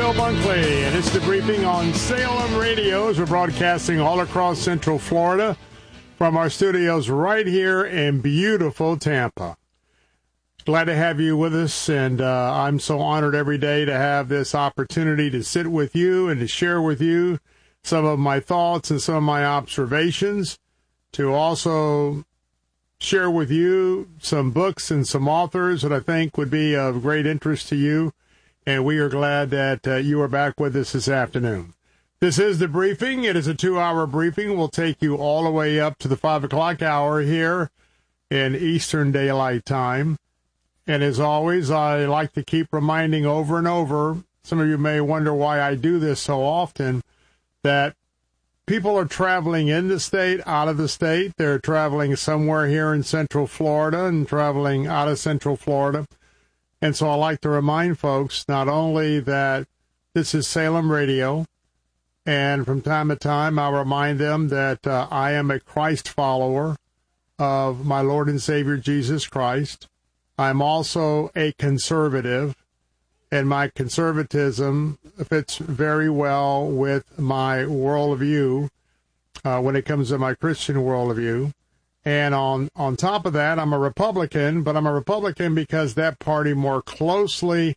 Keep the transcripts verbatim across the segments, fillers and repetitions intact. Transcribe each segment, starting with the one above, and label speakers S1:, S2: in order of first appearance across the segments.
S1: Bill Bunkley, and it's the briefing on Salem Radios. We're broadcasting all across Central Florida from our studios right here in beautiful Tampa. Glad to have you with us, and uh, I'm so honored every day to have this opportunity to sit with you and to share with you some of my thoughts and some of my observations, to also share with you some books and some authors that I think would be of great interest to you. And we are glad that uh, you are back with us this afternoon. This is the briefing. It is a two-hour briefing. We'll take you all the way up to the five o'clock hour here in Eastern Daylight Time. And as always, I like to keep reminding over and over, some of you may wonder why I do this so often, that people are traveling in the state, out of the state. They're traveling somewhere here in Central Florida and traveling out of Central Florida. And so I like to remind folks not only that this is Salem Radio, and from time to time I'll remind them that uh, I am a Christ follower of my Lord and Savior Jesus Christ. I'm also a conservative, and my conservatism fits very well with my worldview uh, when it comes to my Christian worldview. And on, on top of that, I'm a Republican, but I'm a Republican because that party more closely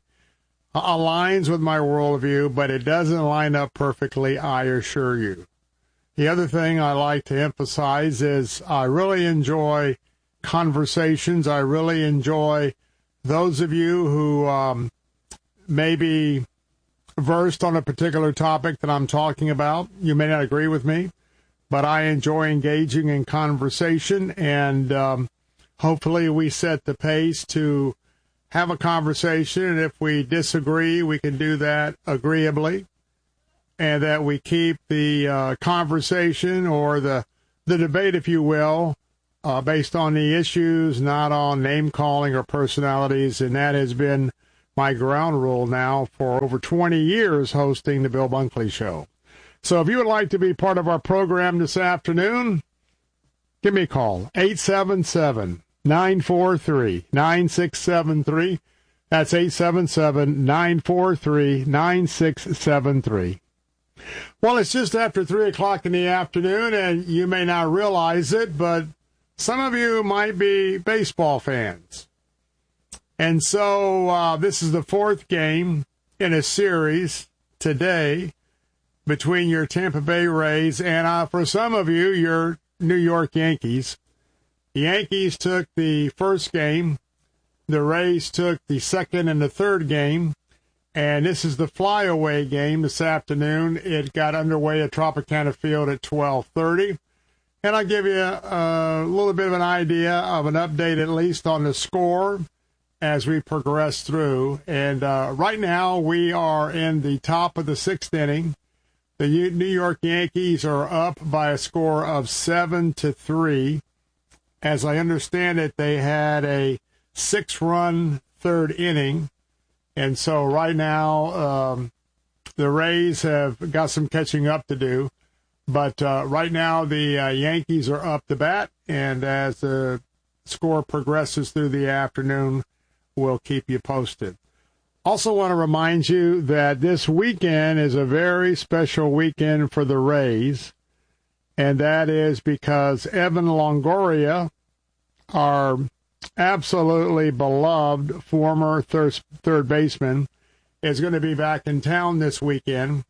S1: aligns with my worldview, but it doesn't line up perfectly, I assure you. The other thing I like to emphasize is I really enjoy conversations. I really enjoy those of you who um, may be versed on a particular topic that I'm talking about. You may not agree with me, but I enjoy engaging in conversation, and um, hopefully we set the pace to have a conversation, and if we disagree, we can do that agreeably, and that we keep the uh, conversation or the, the debate, if you will, uh, based on the issues, not on name-calling or personalities, and that has been my ground rule now for over twenty years hosting the Bill Bunkley Show. So if you would like to be part of our program this afternoon, give me a call, eight seven seven, nine four three, nine six seven three. That's eight seven seven, nine four three, nine six seven three. Well, it's just after three o'clock in the afternoon, and you may not realize it, but some of you might be baseball fans. And so uh, this is the fourth game in a series today between your Tampa Bay Rays and, uh, for some of you, your New York Yankees. The Yankees took the first game. The Rays took the second and the third game. And this is the flyaway game this afternoon. It got underway at Tropicana Field at twelve thirty. And I'll give you a, a little bit of an idea of an update, at least on the score, as we progress through. And uh, right now we are in the top of the sixth inning. The New York Yankees are up by a score of seven to three. As I understand it, they had a six-run third inning, and so right now um, the Rays have got some catching up to do. But uh, right now the uh, Yankees are up the bat, and as the score progresses through the afternoon, we'll keep you posted. Also want to remind you that this weekend is a very special weekend for the Rays, and that is because Evan Longoria, our absolutely beloved former third, third baseman, is going to be back in town this weekend.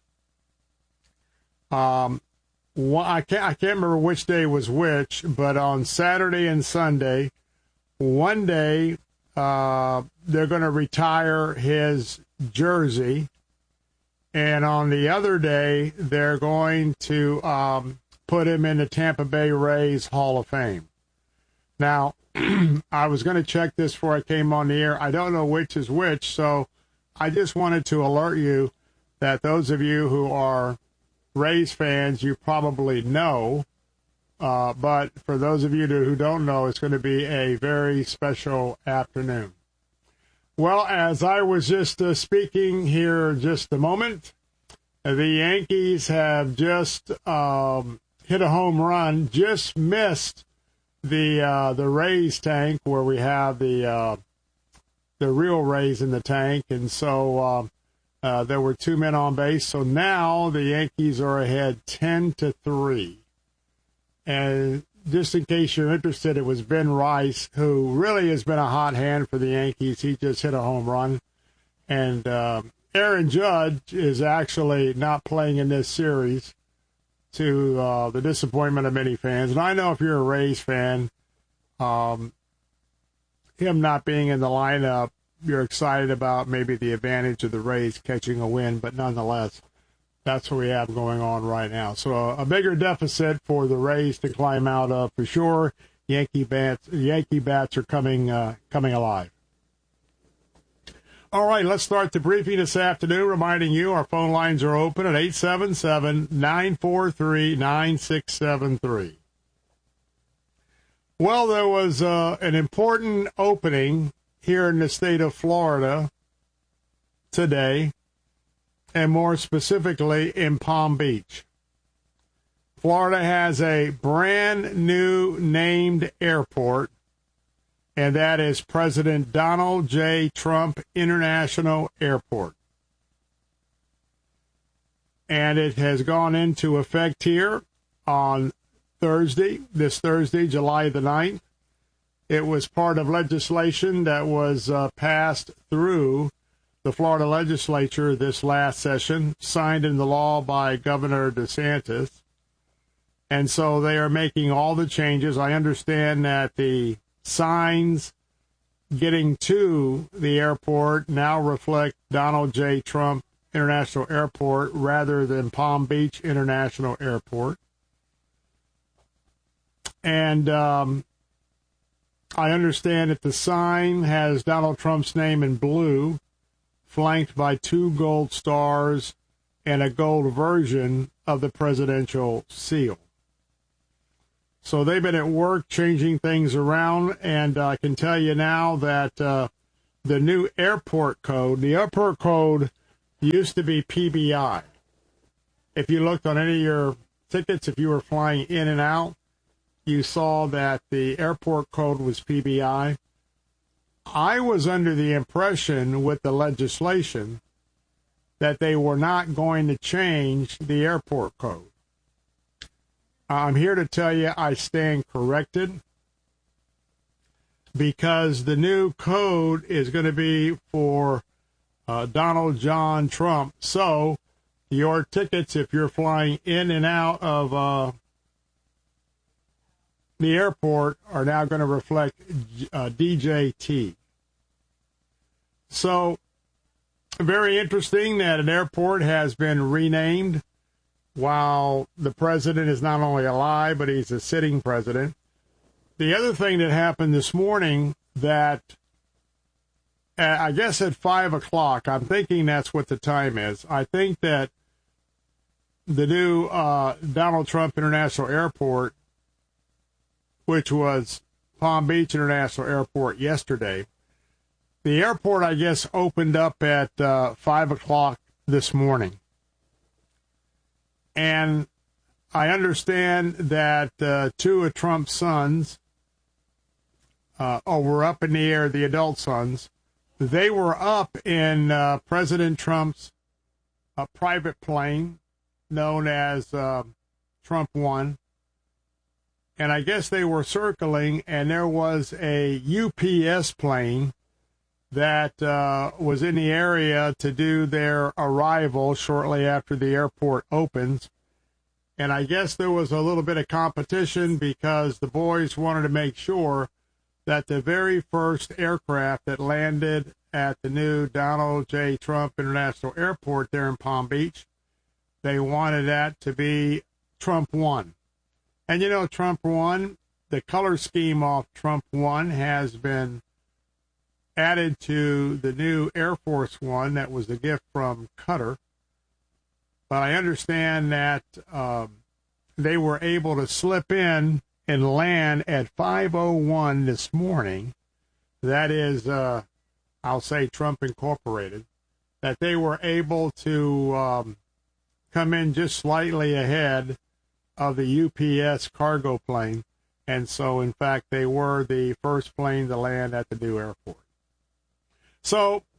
S1: Um, I can't, I can't remember which day was which, but on Saturday and Sunday, one day, Uh, they're going to retire his jersey, and on the other day, they're going to um, put him in the Tampa Bay Rays Hall of Fame. Now, I was going to check this before I came on the air. I don't know which is which, so I just wanted to alert you that those of you who are Rays fans, you probably know. Uh, but for those of you who don't know, it's going to be a very special afternoon. Well, as I was just uh, speaking here just a moment, the Yankees have just um, hit a home run, just missed the uh, the Rays tank where we have the uh, the real Rays in the tank, and so uh, Uh, there were two men on base, so now the Yankees are ahead ten to three. And just in case you're interested, it was Ben Rice, who really has been a hot hand for the Yankees. He just hit a home run. And uh, Aaron Judge is actually not playing in this series, to uh, the disappointment of many fans. And I know if you're a Rays fan, um, him not being in the lineup, you're excited about maybe the advantage of the Rays catching a win, but nonetheless, that's what we have going on right now. So a, a bigger deficit for the Rays to climb out of for sure. Yankee bats, Yankee bats are coming uh, coming alive. All right, let's start the briefing this afternoon, reminding you our phone lines are open at eight seven seven, nine four three, nine six seven three. Well, there was uh, an important opening here in the state of Florida today, and more specifically in Palm Beach. Florida has a brand new named airport, and that is President Donald J. Trump International Airport. And it has gone into effect here on Thursday, this Thursday, July the ninth. It was part of legislation that was uh, passed through the Florida legislature this last session, signed into law by Governor DeSantis. And so they are making all the changes. I understand that the signs getting to the airport now reflect Donald J. Trump International Airport rather than Palm Beach International Airport. And um, I understand that the sign has Donald Trump's name in blue, flanked by two gold stars and a gold version of the presidential seal. So they've been at work changing things around, and I can tell you now that uh, the new airport code, the airport code used to be P B I. If you looked on any of your tickets, if you were flying in and out, you saw that the airport code was P B I. I was under the impression with the legislation that they were not going to change the airport code. I'm here to tell you I stand corrected, because the new code is going to be for uh, Donald John Trump. So your tickets, if you're flying in and out of uh, the airport, are now going to reflect uh, D J T. So very interesting that an airport has been renamed while the president is not only alive, but he's a sitting president. The other thing that happened this morning, that uh, I guess at five o'clock, I'm thinking that's what the time is. I think that the new uh, Donald Trump International Airport, which was Palm Beach International Airport yesterday, the airport, I guess, opened up at uh, five o'clock this morning. And I understand that uh, two of Trump's sons, uh, oh, were up in the air, the adult sons. They were up in uh, President Trump's uh, private plane known as uh, Trump One. And I guess they were circling, and there was a U P S plane that uh, was in the area to do their arrival shortly after the airport opens. And I guess there was a little bit of competition because the boys wanted to make sure that the very first aircraft that landed at the new Donald J. Trump International Airport there in Palm Beach, they wanted that to be Trump One. And you know, Trump One, the color scheme off Trump One has been added to the new Air Force One that was a gift from Qatar. But I understand that um, they were able to slip in and land at five oh one this morning. That is, uh, I'll say Trump Incorporated, that they were able to um, come in just slightly ahead of the U P S cargo plane. And so, in fact, they were the first plane to land at the new airport. So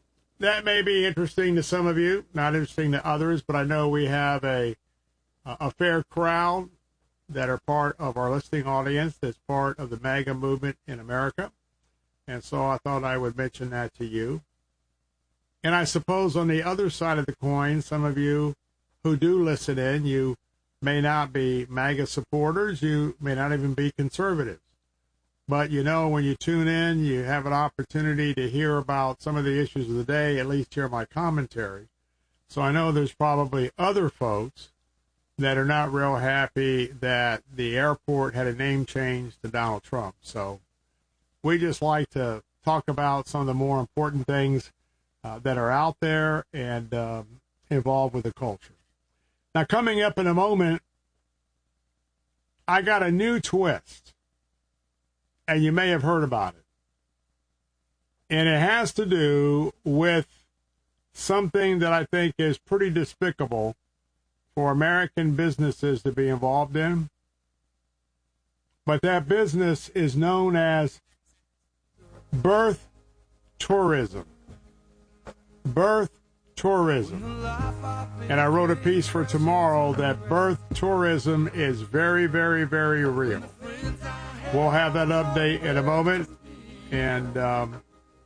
S1: that may be interesting to some of you, not interesting to others, but I know we have a a fair crowd that are part of our listening audience that's part of the MAGA movement in America. And so I thought I would mention that to you. And I suppose on the other side of the coin, some of you who do listen in, you may not be MAGA supporters, you may not even be conservatives. But, you know, when you tune in, you have an opportunity to hear about some of the issues of the day, at least hear my commentary. So I know there's probably other folks that are not real happy that the airport had a name change to Donald Trump. So we just like to talk about some of the more important things uh, that are out there and um, involved with the culture. Now, coming up in a moment, I got a new twist, and you may have heard about it. And it has to do with something that I think is pretty despicable for American businesses to be involved in. But that business is known as birth tourism. Birth tourism. And I wrote a piece for tomorrow that birth tourism is very, very, very real. We'll have that update in a moment. And um,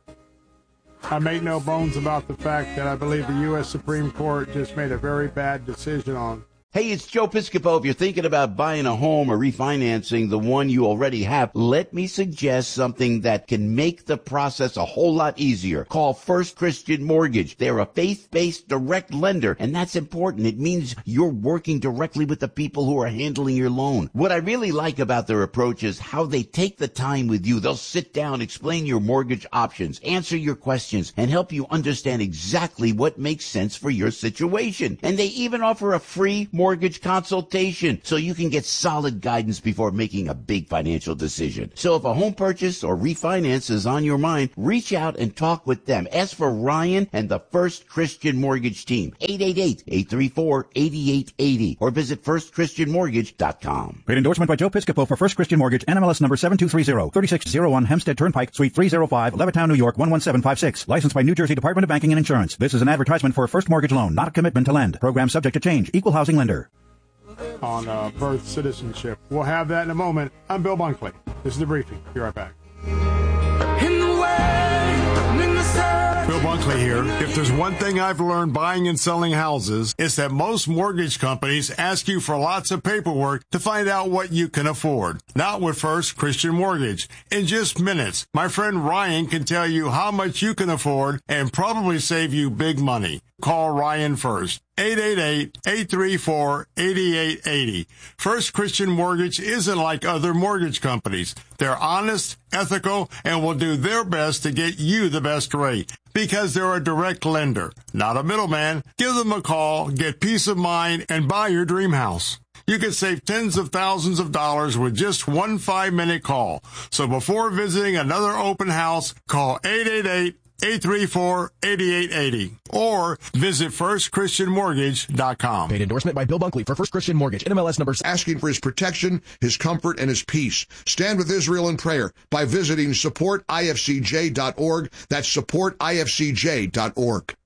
S1: I make no bones about the fact that I believe the U S Supreme Court just made a very bad decision on.
S2: Hey, it's Joe Piscopo. If you're thinking about buying a home or refinancing the one you already have, let me suggest something that can make the process a whole lot easier. Call First Christian Mortgage. They're a faith-based direct lender, and that's important. It means you're working directly with the people who are handling your loan. What I really like about their approach is how they take the time with you. They'll sit down, explain your mortgage options, answer your questions, and help you understand exactly what makes sense for your situation. And they even offer a free mortgage consultation so you can get solid guidance before making a big financial decision. So if a home purchase or refinance is on your mind, reach out and talk with them. Ask for Ryan and the First Christian Mortgage team. eight eight eight, eight three four, eight eight eight zero or visit first christian mortgage dot com.
S3: Paid endorsement by Joe Piscopo for First Christian Mortgage, N M L S number seven two three zero, thirty-six oh one Hempstead Turnpike, Suite three oh five, Levittown, New York, one one seven five six. Licensed by New Jersey Department of Banking and Insurance. This is an advertisement for a first mortgage loan, not a commitment to lend. Program subject to change. Equal housing lender.
S1: On uh, birth citizenship. We'll have that in a moment. I'm Bill Bunkley. This is The Briefing. Be right back.
S4: In the way, in the sun.
S5: Bill Bunkley here. If there's one thing I've learned buying and selling houses, it's that most mortgage companies ask you for lots of paperwork to find out what you can afford. Not with First Christian Mortgage. In just minutes, my friend Ryan can tell you how much you can afford and probably save you big money. Call Ryan first. eight eight eight, eight three four, eight eight eight zero. First Christian Mortgage isn't like other mortgage companies. They're honest, ethical, and will do their best to get you the best rate because they're a direct lender, not a middleman. Give them a call, get peace of mind, and buy your dream house. You can save tens of thousands of dollars with just one five-minute call. So before visiting another open house, call eight eight eight, eight three four, eight eight eight zero or visit first christian mortgage dot com.
S6: Paid endorsement by Bill Bunkley for First Christian Mortgage, N M L S number.
S7: Asking for his protection, his comfort, and his peace. Stand with Israel in prayer by visiting support I F C J dot org. That's support I F C J dot org.